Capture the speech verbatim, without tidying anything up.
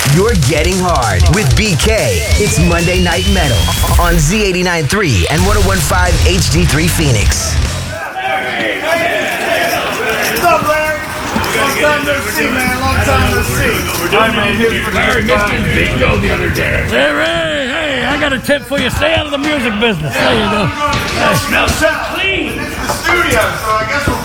You're Getting Hard with B K. It's Monday Night Metal on Z eighty-nine point three and one oh one point five H D three Phoenix. What's up, Larry? Long time no see, man. Long time no see. I made his Larry missed his bingo the other day. Larry, hey, I got a tip for you. Stay out of the music business. There you go. That smells so clean. It's the studio, so I guess we're